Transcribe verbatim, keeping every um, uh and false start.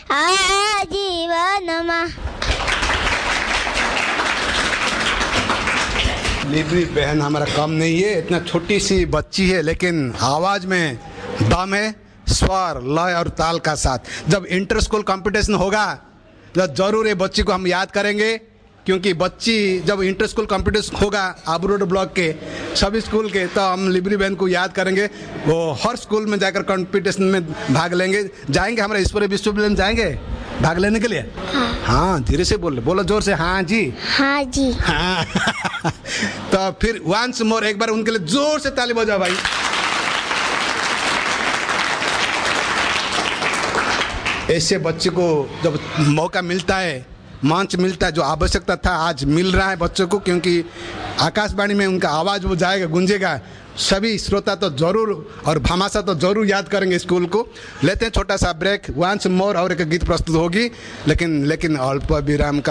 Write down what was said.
आजीवनम्। Libre बहन हमारा कम नहीं है, इतना छोटी सी बच्ची है लेकिन आवाज में दम है, स्वर लय और ताल का साथ। जब इंटर स्कूल कंपटीशन होगा तो जरूर ये बच्ची को हम याद करेंगे, क्योंकि बच्ची जब इंटर स्कूल कंपटीशन होगा आबू रोड ब्लॉक के सभी स्कूल के, तो हम लिब्री बहन को याद करेंगे। वो हर स्कूल में जाकर कंपटीशन में भाग लेंगे। जाएंगे हमारे ईश्वरीय विश्वविद्यालय में, जाएंगे भाग लेने के लिए। हाँ, हाँ धीरे से बोलो, बोलो जोर से। हाँ जी, हाँ जी, हाँ। तो फिर वंस मोर एक बार उनके लिए जोर से ताली बजाओ भाई। ऐसे बच्चे को जब मौका मिलता है, मंच मिलता है, जो आवश्यकता था आज मिल रहा है बच्चों को, क्योंकि आकाशवाणी में उनका आवाज़ वो जाएगा, गूंजेगा। सभी श्रोता तो जरूर और भामाशाह तो जरूर याद करेंगे स्कूल को। लेते हैं छोटा सा ब्रेक, वंस मोर और एक गीत प्रस्तुत होगी, लेकिन लेकिन अल्प विराम का